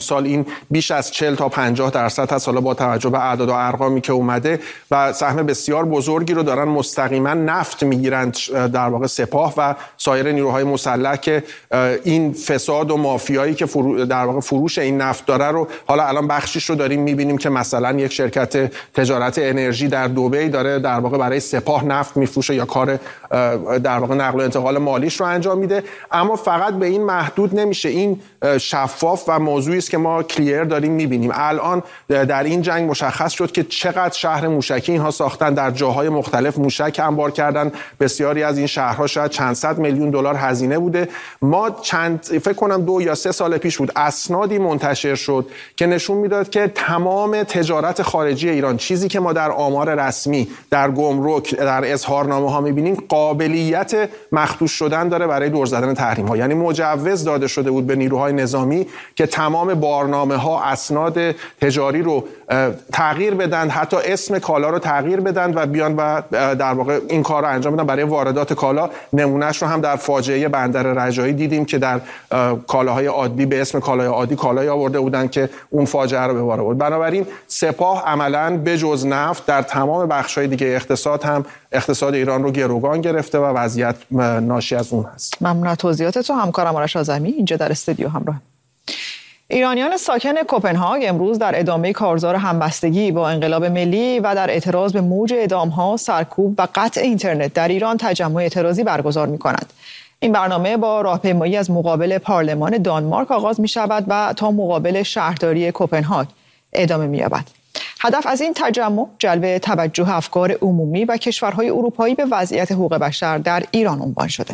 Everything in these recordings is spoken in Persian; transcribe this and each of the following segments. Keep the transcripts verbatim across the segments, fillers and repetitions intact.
امسال این بیش از چهل تا پنجاه درصد هست، حالا با توجه به اعداد و ارقامی که اومده، و سهم بسیار بزرگی رو دارن مستقیما نفت میگیرند در واقع سپاه و سایر نیروهای مسلح که این فساد و مافیایی که فرو در واقع فروش این نفت داره رو حالا الان بخشیش رو داریم میبینیم که مثلا یک شرکت تجارت انرژی در دبی داره در واقع برای سپاه نفت میفروشه یا کار در واقع نقل و انتقال مالیش رو انجام میده. اما فقط به این محدود نمیشه، این شفاف و موضوعی است که ما کلیر داریم میبینیم. الان در این جنگ مشخص شد که چقدر شهر موشکی اینها ساختن، در جاهای مختلف موشک انبار کردن، بسیاری از این شهرها شاید چند صد میلیون دلار هزینه بوده. ما چند فکر کنم دو یا سه سال پیش بود اسنادی منتشر شد که نشون میداد که تمام تجارت خارجی ایران، چیزی که ما در آمار رسمی در گمرک در اظهارنامه ها میبینیم، قابلیت مخدوش شدن داره برای دور زدن تحریم ها. یعنی مجوز داده شده بود به نیروهای نظامی که تمام بارنامه ها، اسناد تجاری رو تغییر بدن، حتی اسم کالا رو تغییر بدن و بیان و در واقع این کار رو انجام بدن برای واردات کالا. نمونهش رو هم در فاجعه بندر رجایی دیدیم که در کالاهای عادی به اسم کالای عادی کالای آورده بودن که اون فاجعه رو به بار آورد. بنابراین سپاه عملاً به جز نفت در تمام بخش‌های دیگه اقتصاد هم اقتصاد ایران رو گروگان گرفته و وضعیت ناشی از اون هست. ممنون از توضیحاتتون. همکارم آرش آذمی اینجا در استودیو همراه. ایرانیان ساکن کپنهاگ امروز در ادامه کارزار همبستگی با انقلاب ملی و در اعتراض به موج اعدام‌ها، سرکوب و قطع اینترنت در ایران تجمع اعتراضی برگزار می‌کنند. این برنامه با راهپیمایی از مقابل پارلمان دانمارک آغاز می‌شود و تا مقابل شهرداری کپنهاگ ادامه می‌یابد. هدف از این تجمع جلب توجه افکار عمومی و کشورهای اروپایی به وضعیت حقوق بشر در ایران عنوان شده.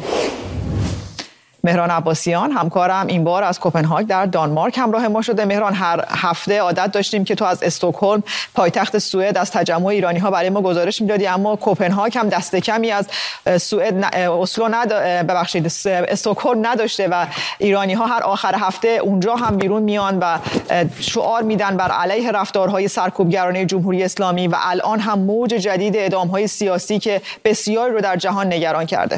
مهران عباسیان همکارم این بار از کپنهاگ در دانمارک همراه ما شده. مهران، هر هفته عادت داشتیم که تو از استکهلم پایتخت سوئد از تجمع ایرانی ها برای ما گزارش میدادی، اما کپنهاگ هم دست کمی از سوئد اسلو ند ببخشید استکهلم نداشته و ایرانی ها هر آخر هفته اونجا هم بیرون میان و شعار میدن بر علیه رفتارهای سرکوبگرانه جمهوری اسلامی و الان هم موج جدید اعدام‌های سیاسی که بسیاری رو در جهان نگران کرده.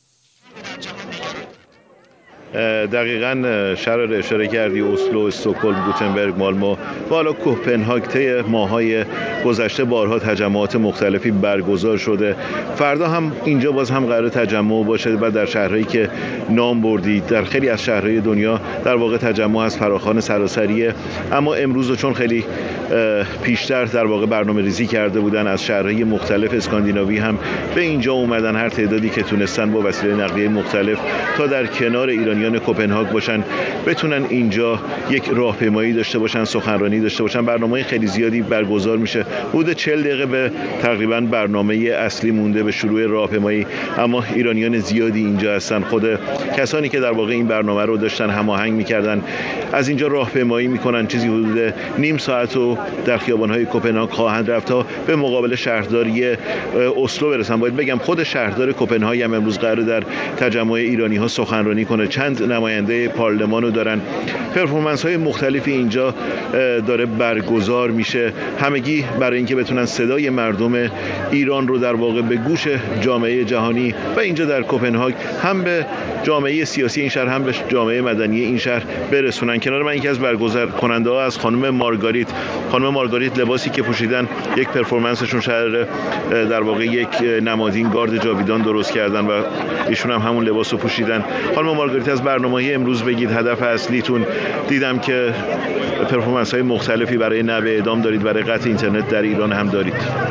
دقیقاً شهر رو اشاره کردی، اسلو، استکهلم، گوتنبرگ، مالمو و حالا کپنهاگ طی ماه‌های گذشته بارها تجمعات مختلفی برگزار شده. فردا هم اینجا باز هم قرار تجمع باشه و در شهرهایی که نام بردید در خیلی از شهرهای دنیا در واقع تجمع از فراخوان سراسریه، اما امروز چون خیلی پیشتر در واقع برنامه ریزی کرده بودن، از شهرهای مختلف اسکاندیناوی هم به اینجا اومدن، هر تعدادی که تونستن با وسیله نقلیه مختلف تا در کنار ایرانیان کپنهاگ باشن، بتونن اینجا یک راهپیمایی داشته باشن، سخنرانی داشته باشن. برنامه خیلی زیادی برگزار میشه، حدود چهل دقیقه به تقریبا برنامه اصلی مونده به شروع راهپیمایی، اما ایرانیان زیادی اینجا هستن. خود کسانی که در واقع این برنامه رو داشتن هماهنگ میکردن از اینجا راهپیمایی میکنن، چیزی حدود نیم ساعت رو در خیابان‌های کپنهاگ خواهند رفت تا به مقابل شهرداری اسلو برسن. باید بگم خود شهردار کپنهاگ هم امروز قراره در تجمع ایرانی‌ها سخنرانی کنه. چند نماینده پارلمان رو دارن. پرفورمنس های مختلفی اینجا داره برگزار میشه، همگی برای اینکه بتونن صدای مردم ایران رو در واقع به گوش جامعه جهانی و اینجا در کپنهاگ هم به جامعه سیاسی این شهر هم به جامعه مدنی این شهر برسونن. کنار من یکی از برگزار کننده ها از خانم مارگاریت. خانم مارگاریت لباسی که پوشیدن یک پرفورمنسشون شهر در واقع یک نمادین گارد جاویدان درست کردن و ایشون هم همون لباس رو پوشیدن. خانم مارگاریت، از برنامه امروز بگید، هدف اصلیتون. دیدم که پرفورمنس های مختلفی برای نوع اعدام دارید، برای قطع اینترنت در ایران هم دارید.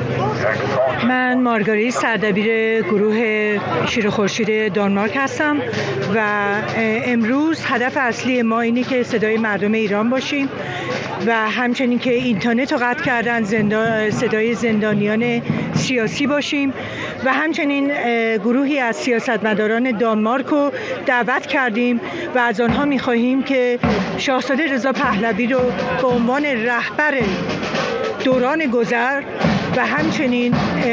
من مارگاریت، سردبیر گروه شیر خورشید دانمارک هستم و امروز هدف اصلی ما اینه که صدای مردم ایران باشیم و همچنین که اینترنت رو قطع کردن زندان صدای زندانیان سیاسی باشیم و همچنین گروهی از سیاستمداران دانمارک رو دعوت کردیم و از آنها می‌خواهیم که شاهزاده رضا پهلوی رو به عنوان رهبر دوران گذر و همچنین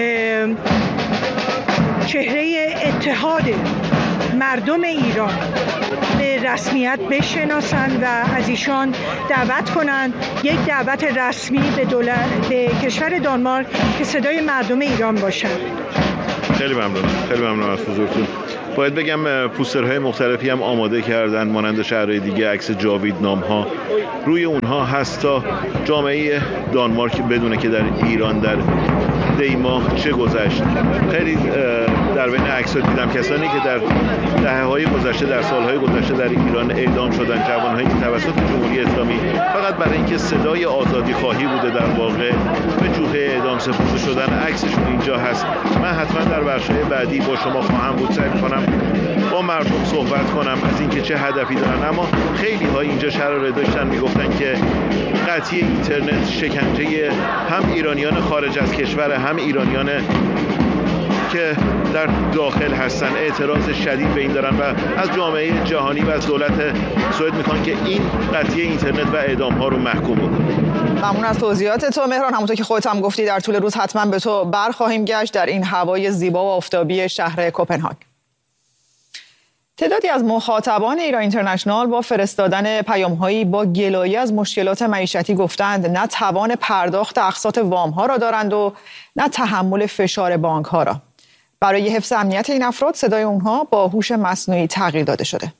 چهره اتحاد مردم ایران به رسمیت بشناسند و از ایشان دعوت کنند یک دعوت رسمی به دولت به کشور دانمارک که صدای مردم ایران باشند. خیلی ممنونم، خیلی ممنونم از حضورتون. باید بگم پوسترهای مختلفی هم آماده کردن مانند شهرهای دیگه، عکس جاوید نام‌ها روی اونها هست تا جامعه دانمارک بدونه که در ایران در دی ماه چه گذشت. خیلی در بین عکس‌ها دیدم کسانی که در دهه‌های گذشته در سال‌های گذشته در ایران اعدام شدن، جوان‌هایی که توسط جمهوری اسلامی فقط برای اینکه صدای آزادی خواهی بوده در واقع به جوخه اعدام سپرده شدن، عکسشون اینجا هست. من حتما در بخش‌های بعدی با شما خواهم بود، سعی می‌کنم با مردم صحبت کنم از اینکه چه هدفی دارن. اما خیلی ها اینجا شراره داشتن میگفتن که قطعی اینترنت شکنجه هم ایرانیان خارج از کشور هم ایرانیان که در داخل هستن. اعتراض شدید به این دارن و از جامعه جهانی و از دولت سوئد میخوان که این قطعی اینترنت و اعدام ها رو محکوم بکنه. ممنون از توضیحات تو مهران. همونطور که خودت هم گفتی در طول روز حتما به تو برخواهیم گشت در این هوای زیبا و آفتابی شهر کوپنهاگ. تعدادی از مخاطبان ایران اینترنشنال با فرستادن پیام‌هایی با گلایه از مشکلات معیشتی گفتند نه توان پرداخت اقساط وام‌ها را دارند و نه تحمل فشار بانک‌ها را. برای حفظ امنیت این افراد صدای اونها با هوش مصنوعی تغییر داده شده.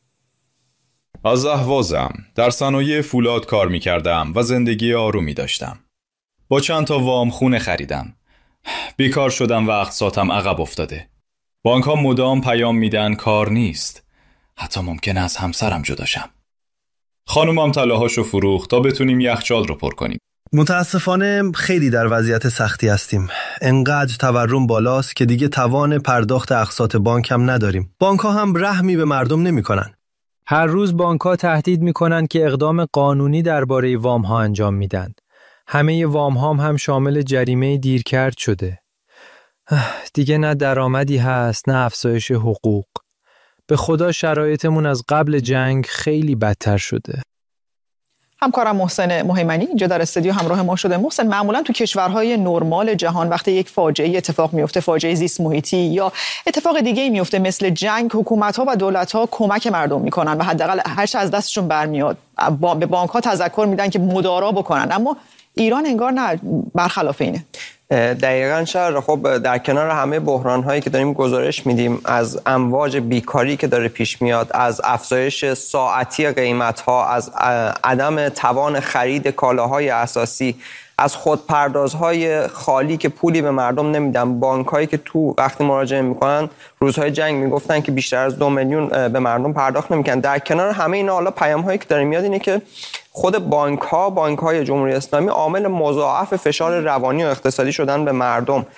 از اهوازم در صنایع فولاد کار می‌کردم و زندگی آرومی داشتم. با چند تا وام خونه خریدم. بیکار شدم و اقساطم عقب افتاده. بانک ها مدام پیام میدن کار نیست. حتی ممکنه از همسرم جداشم. خانومم طلاهاشو فروخت تا بتونیم یخچال رو پر کنیم. متاسفانه خیلی در وضعیت سختی هستیم. انقدر تورم بالاست که دیگه توان پرداخت اقساط بانک هم نداریم. بانک ها هم رحمی به مردم نمی کنن. هر روز بانک ها تهدید می کنن که اقدام قانونی درباره وام ها انجام میدن. همه وام هام هم شامل جریمه دیرکرد شده. دیگه نه درآمدی هست نه افزایش حقوق. به خدا شرایطمون از قبل جنگ خیلی بدتر شده. همکارم محسن مهیمنی اینجا در استودیو همراه ما شده. محسن، معمولا تو کشورهای نرمال جهان وقتی یک فاجعه اتفاق میفته، فاجعه زیست محیطی یا اتفاق دیگه‌ای میفته مثل جنگ، حکومت‌ها و دولت‌ها کمک مردم میکنن و حداقل هر چه از دستشون برمیاد به بانک‌ها تذکر میدن که مدارا بکنن. اما ایران انگار نه، برخلاف اینه. دقیقاً شهر. خب در کنار همه بحران‌هایی که داریم گزارش میدیم، از امواج بیکاری که داره پیش میاد، از افزایش ساعتی قیمت‌ها، از عدم توان خرید کالاهای اساسی، از خودپردازهای خالی که پولی به مردم نمیدن، بانک‌هایی که تو وقتی مراجعه میکنن روزهای جنگ میگفتن که بیشتر از دو میلیون به مردم پرداخت نمیکنن. در کنار همه اینا حالا پیام‌هایی که داره میاد اینه که خود بانک‌ها، بانک‌های جمهوری اسلامی عامل مضاعف فشار روانی و اقتصادی شدن به مردم.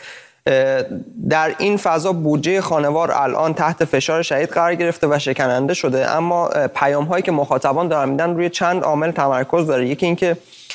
در این فضا بودجه خانوار الان تحت فشار شدید قرار گرفته و شکننده شده. اما پیام‌هایی که مخاطبان دارن میدن روی چند عامل تمرکز داره. یکی اینکه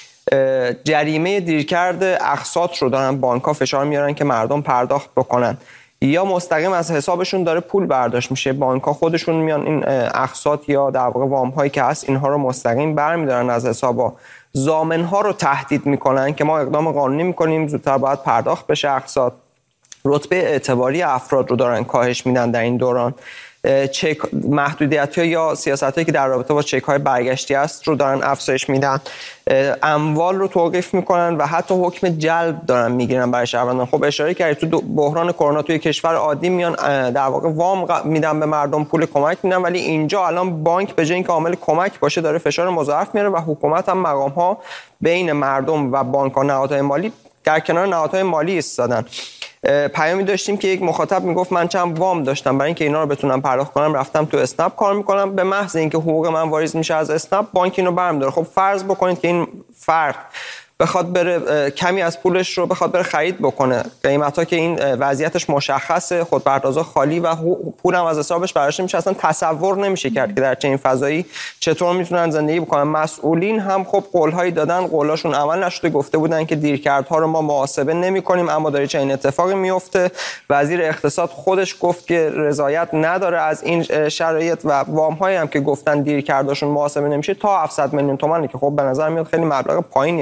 جریمه دیرکرد اقساط رو دارن بانک‌ها فشار میارن که مردم پرداخت بکنن، یا مستقیم از حسابشون داره پول برداشت میشه. بانک‌ها خودشون میان این اقساط یا در واقع وام‌هایی که هست اینها رو مستقیم برمی‌دارن از حسابا. ضامن‌ها رو تهدید میکنن که ما اقدام قانونی میکنیم، زودتر باید پرداخت بشه اقساط. رتبه اعتباری افراد رو دارن کاهش میدن در این دوران. چک محدودیت‌ها یا سیاست‌هایی که در رابطه با چک‌های برگشتی است رو دارن افزایش میدن. اموال رو توقیف میکنن و حتی حکم جلب دارن میگیرن برای شهروندان. خب اشاره کردید تو بحران کرونا توی کشور عادی میان در واقع وام میدن به مردم، پول کمک میدن، ولی اینجا الان بانک به جای اینکه عامل کمک باشه داره فشار مضاعف میاره و حکومت هم مقام‌ها بین مردم و بانک‌ها، نهادهای مالی در کنار نهادهای مالی ایستادن. پیامی داشتیم که یک مخاطب میگفت من چند وام داشتم، برای اینکه اینا رو بتونم پرداخت کنم رفتم تو اسنپ کار میکنم، به محض اینکه حقوق من واریز میشه از اسنپ بانک اینو برمی‌داره. خب فرض بکنید که این فرد بخواد بره کمی از پولش رو بخواد بره خرید بکنه، قیمتا که این وضعیتش مشخصه، خودپردازا خالی و پولم از حسابش برداشت میشه، اصلا تصور نمیشه کرد که در چنین فضایی چطور میتونن زندگی بکنن. مسئولین هم خب قولهایی دادن، قولاشون عمل نشده، گفته بودن که دیرکردها رو ما محاسبه نمی‌کنیم اما داره چنین اتفاقی میفته. وزیر اقتصاد خودش گفت که رضایت نداره از این شرایط و وام‌هایی هم که گفتن دیرکرداشون محاسبه نمیشه تا هفتصد میلیون تومان که خب به نظر میاد خیلی مبلغ پایینیه، خیلی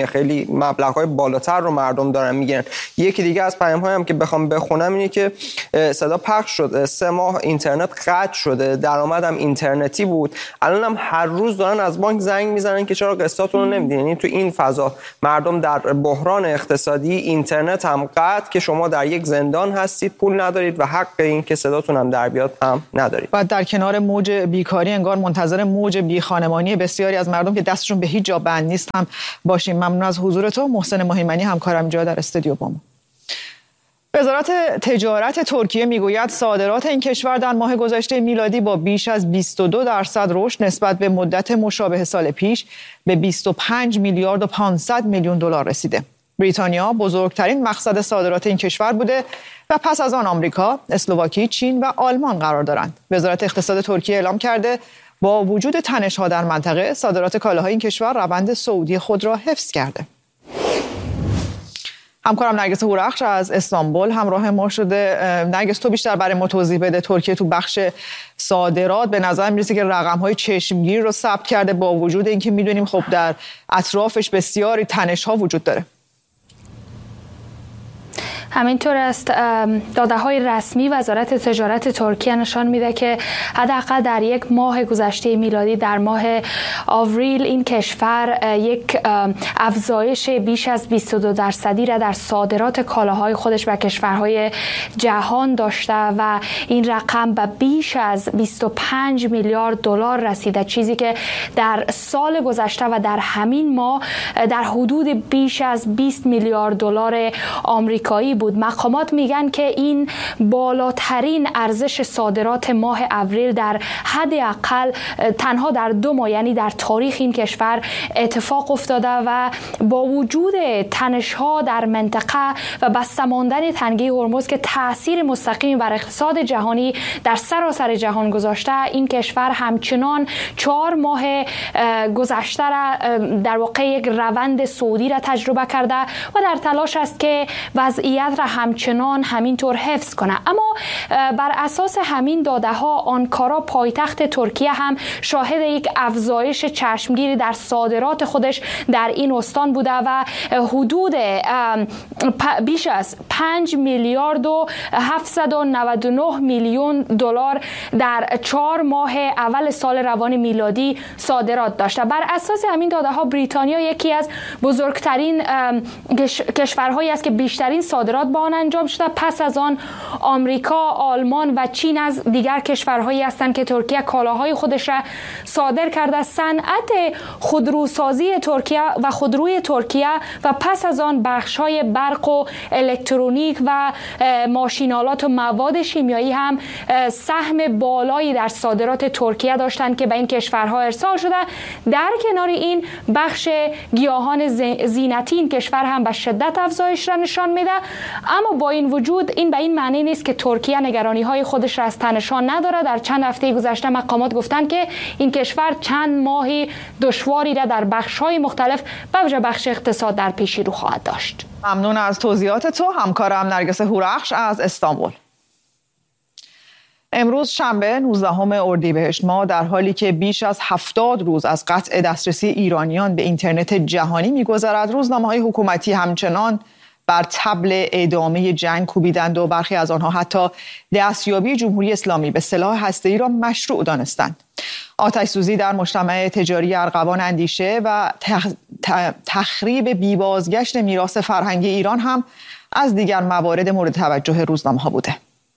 مبلغ‌های بالاتر رو مردم دارن میگیرن. یکی دیگه از پیام‌هایی هم که بخوام بخونم اینه که صدا پخش شد، سه ماه اینترنت قطع شده، درآمدم اینترنتی بود، الان هم هر روز دارن از بانک زنگ میزنن که چرا قسطاتون رو نمیدین. یعنی تو این فضا مردم در بحران اقتصادی، اینترنت هم قطع که شما در یک زندان هستید، پول ندارید و حق این که صداتون هم در بیاد هم ندارید. و در کنار موج بیکاری انگار منتظر موج بیخانمانی بسیاری از مردم که دستشون به هیچ جا بند نیست هم باشیم. ممنون از حضور تو محسن مهیمنی، همکارم اینجا در استودیو با ما. وزارت تجارت ترکیه میگوید صادرات این کشور در ماه گذشته میلادی با بیش از بیست و دو درصد رشد نسبت به مدت مشابه سال پیش به بیست و پنج میلیارد و پانصد میلیون دلار رسیده. بریتانیا بزرگترین مقصد صادرات این کشور بوده و پس از آن آمریکا، اسلواکی، چین و آلمان قرار دارند. وزارت اقتصاد ترکیه اعلام کرده با وجود تنش‌ها در منطقه، صادرات کالاهای این کشور روند صعودی خود را حفظ کرده. همکارم نرگس هورخش از استانبول همراه ما شده. نرگس، تو بیشتر برای ما توضیح بده. ترکیه تو بخش صادرات به نظر میرسه که رقم‌های چشمگیر رو ثبت کرده، با وجود اینکه میدونیم خب در اطرافش بسیاری تنش‌ها وجود داره. همینطور است. داده‌های رسمی وزارت تجارت ترکیه نشان میده که حداقل در یک ماه گذشته میلادی، در ماه آوریل، این کشور یک افزایش بیش از بیست و دو درصدی را در صادرات کالاهای خودش به کشورهای جهان داشته و این رقم به بیش از بیست و پنج میلیارد دلار رسیده، چیزی که در سال گذشته و در همین ماه در حدود بیش از بیست میلیارد دلار آمریکایی بود. مقامات میگن که این بالاترین ارزش صادرات ماه اپریل در حداقل تنها در دو ماه، یعنی در تاریخ این کشور اتفاق افتاده و با وجود تنش‌ها در منطقه و بسته ماندن تنگه هرمز که تأثیر مستقیم بر اقتصاد جهانی در سراسر جهان گذاشته، این کشور همچنان چهار ماه گذشته را در واقع یک روند صعودی را تجربه کرده و در تلاش است که وضعیت را همچنان همینطور حفظ کنه. اما بر اساس همین داده ها، آنکارا پایتخت ترکیه هم شاهد یک افزایش چشمگیری در صادرات خودش در این استان بوده و حدود بیش از پنج میلیارد و هفتصد و نود و نه میلیون دلار در چهار ماه اول سال روان میلادی صادرات داشته. بر اساس همین داده ها، بریتانیا یکی از بزرگترین کشورهایی است که بیشترین صادرات با آن انجام شده. پس از آن آمریکا، آلمان و چین از دیگر کشورهایی هستند که ترکیه کالاهای خودش را صادر کرده. صنعت خودروسازی ترکیه و خودروی ترکیه و پس از آن بخش‌های برق و الکترونیک و ماشین‌آلات و مواد شیمیایی هم سهم بالایی در صادرات ترکیه داشتند که به این کشورها ارسال شده. در کنار این، بخش گیاهان زینتی این کشور هم به شدت افزایش را نشان میده. اما با این وجود این به این معنی نیست که ترکیه نگرانی‌های خودش را از تنش‌ها نداره. در چند هفته گذشته مقامات گفتند که این کشور چند ماهی دشواری را در بخش‌های مختلف به ویژه بخش اقتصاد در پیش رو خواهد داشت. ممنون از توضیحات تو، همکارم نرگس هورخش از استانبول. امروز شنبه نوزدهم اردیبهشت ماه، در حالی که بیش از هفتاد روز از قطع دسترسی ایرانیان به اینترنت جهانی می‌گذرد، روزنامه‌های حکومتی همچنان بر طبل ادامه جنگ کوبیدند و برخی از آنها حتی دستیابی جمهوری اسلامی به سلاح هسته‌ای را مشروع دانستند. آتش‌سوزی در مجتمع تجاری ارغوان اندیشه و تخریب بی‌بازگشت میراث فرهنگی ایران هم از دیگر موارد مورد توجه روزنامه‌ها بوده.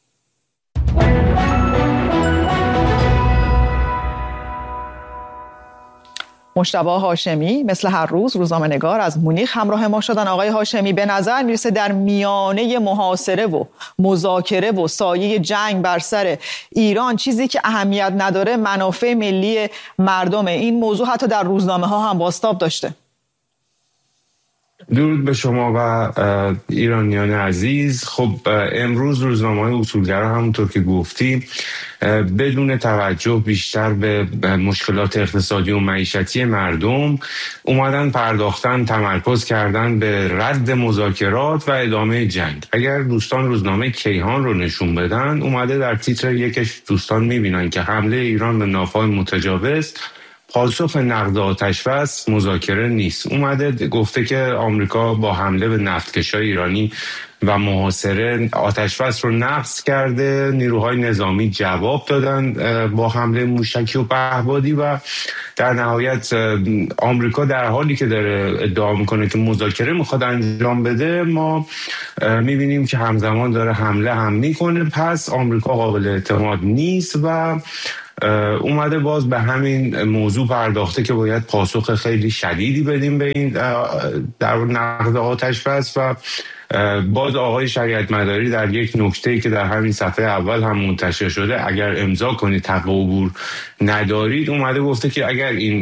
مجتبی هاشمی مثل هر روز روزنامه‌نگار از مونیخ همراه ما شدن. آقای هاشمی، به نظر میرسه در میانه محاصره و مذاکره و سایه جنگ بر سر ایران چیزی که اهمیت نداره منافع ملی مردمه. این موضوع حتی در روزنامه ها هم بازتاب داشته. درود به شما و ایرانیان عزیز. خب امروز روزنامه‌های اصولگرا همونطور که گفتیم بدون توجه بیشتر به مشکلات اقتصادی و معیشتی مردم اومدن پرداختن تمرکز کردن به رد مذاکرات و ادامه جنگ. اگر دوستان روزنامه کیهان رو نشون بدن، اومده در تیتر یکش دوستان میبینن که حمله ایران به ناوهای متجاوز پاسخ نقد آتش‌بس مذاکره نیست. اومده گفته که آمریکا با حمله به نفتکشای ایرانی و محاصره آتش‌بس رو نقض کرده، نیروهای نظامی جواب دادن با حمله موشکی و پهپادی و در نهایت آمریکا در حالی که داره ادعا میکنه که مذاکره میخواد انجام بده، ما میبینیم که همزمان داره حمله هم میکنه. پس آمریکا قابل اعتماد نیست و اومده باز به همین موضوع پرداخته که باید پاسخ خیلی شدیدی بدیم به این در نقد آتش‌بس و باز آقای شریعت مداری در یک نکته‌ای که در همین صفحه اول هم منتشر شده، اگر امضا کنید تقوا عبور ندارید، اومده گفته که اگر این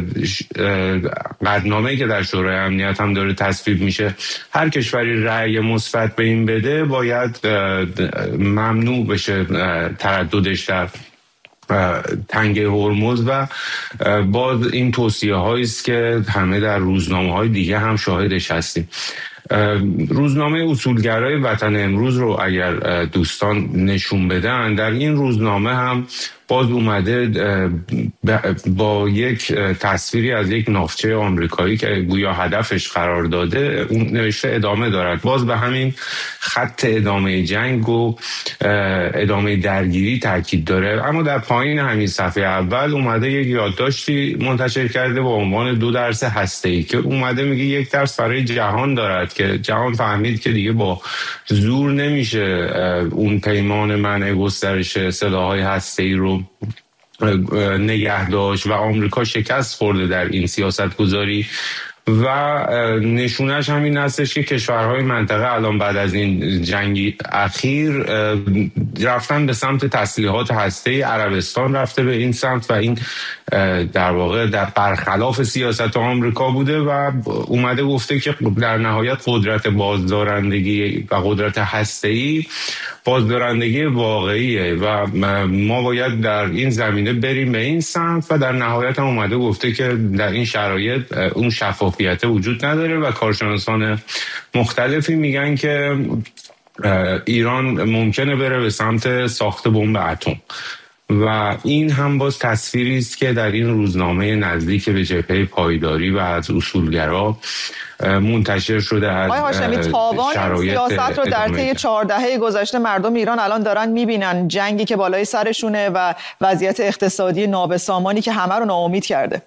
قطعنامه‌ای که در شورای امنیت هم داره تصویب میشه هر کشوری رأی مثبت به این بده، باید ممنوع بشه ترددش در تنگه هرمز و باز این توصیه هایی است که همه در روزنامه های دیگه هم شاهدش هستیم. روزنامه اصولگرای وطن امروز رو اگر دوستان نشون بدن، در این روزنامه هم باز اومده با یک تصویری از یک ناوچه آمریکایی که گویا هدفش قرار داده، اون نوشته ادامه دارد. باز به همین خط ادامه جنگ و ادامه درگیری تاکید داره. اما در پایین همین صفحه اول اومده یک یادداشتی منتشر کرده با عنوان دو درس هسته‌ای که اومده میگه یک درس برای جهان دارد که جهان فهمید که دیگه با زور نمیشه اون پیمان منع گسترش سلاح‌های هسته‌ای رو نگه داشت و آمریکا شکست خورده در این سیاست گذاری و نشونش همین هستش که کشورهای منطقه الان بعد از این جنگی اخیر رفتن به سمت تسلیحات هسته‌ای. عربستان رفته به این سمت و این در واقع در برخلاف سیاست آمریکا بوده و اومده گفته که در نهایت قدرت بازدارندگی و قدرت هسته‌ای بازدارندگی واقعیه و ما باید در این زمینه بریم به این سمت و در نهایت هم اومده گفته که در این شرایط اون شفافیت وجود نداره و کارشناسان مختلفی میگن که ایران ممکنه بره به سمت ساخت بمب اتم و این هم باز تصویری است که در این روزنامه نزدیک به جبهه پایداری و از اصولگرا منتشر شده. از آقای هاشمی، تاوان سیاست رو در طی چهار دهه گذشته مردم ایران الان دارن میبینن، جنگی که بالای سرشونه و وضعیت اقتصادی نابسامانی که همه رو ناامید کرده.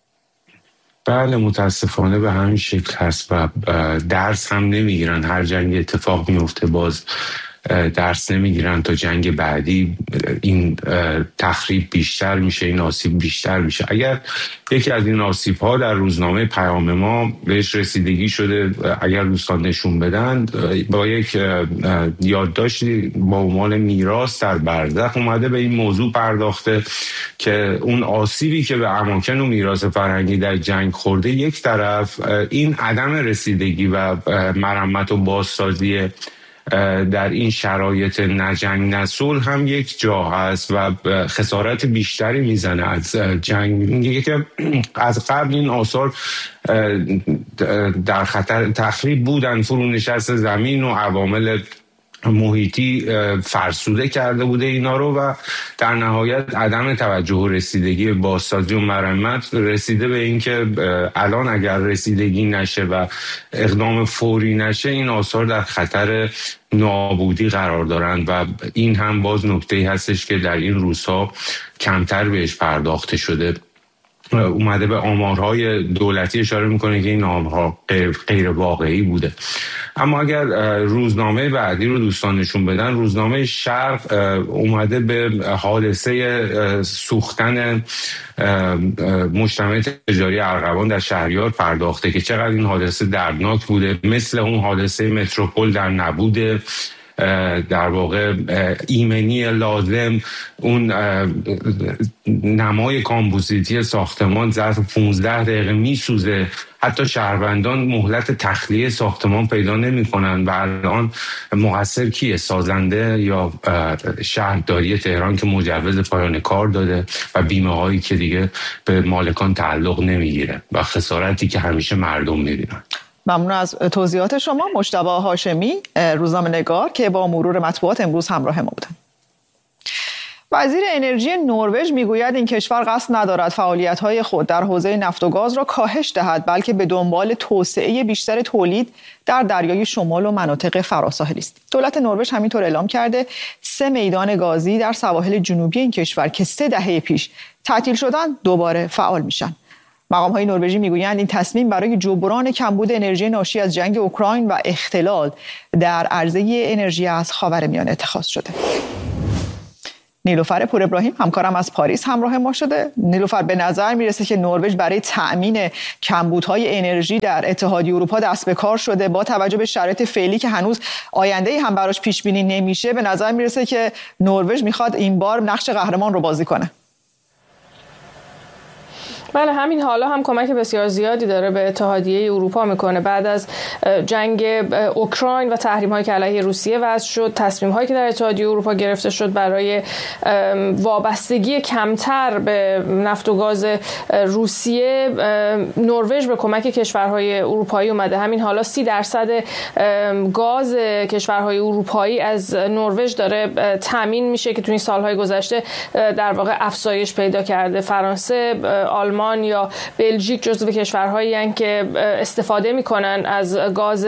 بله متاسفانه به همین شکل هست و درس هم نمیگیرن. هر جنگ اتفاق میفته باز درس نمیگیرن تا جنگ بعدی این تخریب بیشتر میشه، این آسیب بیشتر میشه. اگر یکی از این آسیب ها در روزنامه پیام ما بهش رسیدگی شده، اگر دوستان نشون بدن، با یک یادداشتی با عنوان میراث در برزخ اومده به این موضوع پرداخته که اون آسیبی که به اماکن و میراث فرهنگی در جنگ خورده یک طرف، این عدم رسیدگی و مرمت و بازسازی در این شرایط نجنگ نصلح هم یک جا هست و خسارت بیشتری میزنه از جنگ. میگه که از قبل این آثار در خطر تخریب بودن، فرونشست زمین و عوامل محیطی فرسوده کرده بوده اینا رو و در نهایت عدم توجه و رسیدگی بازسازی و مرمت رسیده به این که الان اگر رسیدگی نشه و اقدام فوری نشه این آثار در خطر نابودی قرار دارند و این هم باز نکته‌ای هستش که در این روزها کمتر بهش پرداخته شده. اومده به آمارهای دولتی اشاره میکنه که این آمارها غیر واقعی بوده. اما اگر روزنامه بعدی رو دوستان نشون بدن، روزنامه شرق اومده به حادثه سوختن مجتمع تجاری ارغوان در شهریار پرداخته که چقدر این حادثه دردناک بوده، مثل اون حادثه متروپول در نبوده در واقع ایمنی لازم، اون نمای کامپوزیتی ساختمان ظرف پانزده دقیقه میسوزه، حتی شهروندان مهلت تخلیه ساختمان پیدا نمی‌کنن و الان مقصر کیه؟ سازنده یا شهرداری تهران که مجوز پایان کار داده و بیمه هایی که دیگه به مالکان تعلق نمیگیره و خسارتی که همیشه مردم می‌بینن. ممنون از توضیحات شما. مجتبی هاشمی، روزنامه‌نگار که با مرور مطبوعات امروز همراه ما بودن. وزیر انرژی نروژ میگوید این کشور قصد ندارد فعالیت‌های خود در حوزه نفت و گاز را کاهش دهد، بلکه به دنبال توسعه بیشتر تولید در دریای شمال و مناطق فراساحلی است. دولت نروژ همینطور اعلام کرده سه میدان گازی در سواحل جنوبی این کشور که سه دهه پیش تعطیل شدن دوباره فعال میشن. مقام‌های نروژی میگویند این تصمیم برای جبران کمبود انرژی ناشی از جنگ اوکراین و اختلال در عرضه انرژی از خاورمیانه اتخاذ شده. نیلوفر پور ابراهیم همکارم از پاریس همراه ما شده. نیلوفر، به نظر میرسه که نروژ برای تأمین کمبودهای انرژی در اتحادیه اروپا دست به کار شده. با توجه به شرایط فعلی که هنوز آینده‌ای هم براش پیش بینی نمیشه، به نظر میرسه که نروژ میخواد این بار نقش قهرمان رو بازی کنه. بله، همین حالا هم کمک بسیار زیادی داره به اتحادیه اروپا میکنه. بعد از جنگ اوکراین و تحریم‌هایی که علیه روسیه وضع شد، تصمیم‌هایی که در اتحادیه اروپا گرفته شد برای وابستگی کمتر به نفت و گاز روسیه، نروژ به کمک کشورهای اروپایی اومده. همین حالا سی درصد گاز کشورهای اروپایی از نروژ داره تامین میشه که تو این سالهای گذشته در واقع افزایش پیدا کرده. فرانسه، آلمان یا بلژیک جزو کشورهایی هستند که استفاده میکنن از گاز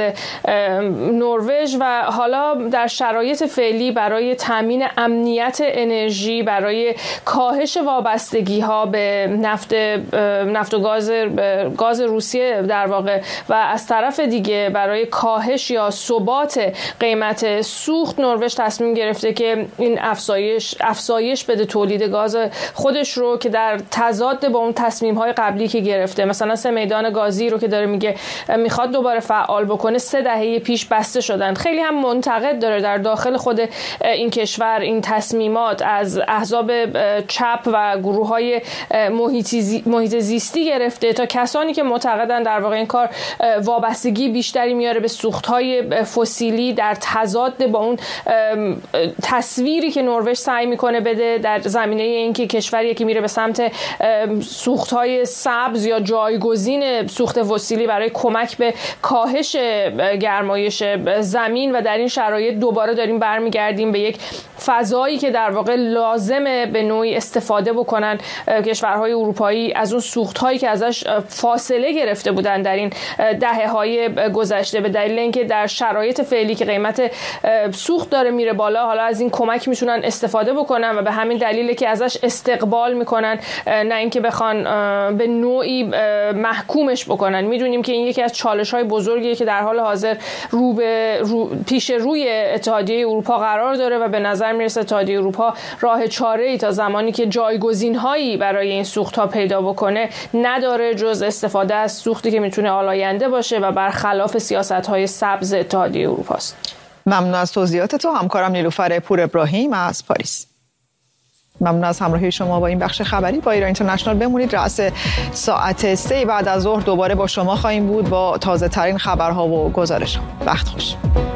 نروژ و حالا در شرایط فعلی برای تامین امنیت انرژی، برای کاهش وابستگی ها به نفت نفت و گاز گاز روسیه در واقع و از طرف دیگه برای کاهش یا ثبات قیمت سوخت، نروژ تصمیم گرفته که این افزایش افزایش بده تولید گاز خودش رو که در تضاد با اون تصمیم های قبلی که گرفته. مثلا سه میدان گازی رو که داره میگه میخواد دوباره فعال بکنه، سه دهه پیش بسته شدن. خیلی هم منتقد داره در داخل خود این کشور این تصمیمات از احزاب چپ و گروه های محیط زیستی گرفته تا کسانی که معتقدن در واقع این کار وابستگی بیشتری میاره به سوخت های فسیلی، در تضاد با اون تصویری که نروژ سعی میکنه بده در زمینه اینکه کشوری که میره به سمت سوخت های سبز یا جایگزین سوخت فسیلی برای کمک به کاهش گرمایش زمین و در این شرایط دوباره داریم برمیگردیم به یک فضایی که در واقع لازمه به نوعی استفاده بکنن کشورهای اروپایی از اون سوخت هایی که ازش فاصله گرفته بودن در این دهه های گذشته، به دلیل اینکه در شرایط فعلی که قیمت سوخت داره میره بالا، حالا از این کمک میتونن استفاده بکنن و به همین دلیله که ازش استقبال میکنن، نه اینکه بخوان به نوعی محکومش بکنن. میدونیم که این یکی از چالش‌های بزرگیه که در حال حاضر رو به رو پیش روی اتحادیه اروپا قرار داره و به نظر میرسه اتحادیه اروپا راه چاره‌ای تا زمانی که جایگزین‌هایی برای این سوخت‌ها پیدا بکنه نداره جز استفاده از سوختی که میتونه آلاینده باشه و برخلاف سیاست‌های سبز اتحادیه اروپا است. ممنون از توضیحات تو. همکارم نیلوفر پور ابراهیم از پاریس. ممنون از همراهی شما با این بخش خبری با ایران اینترنشنال. بمونید، رأس ساعت سه بعد از ظهر دوباره با شما خواهیم بود با تازه ترین خبرها و گزارش‌ها. وقت خوش.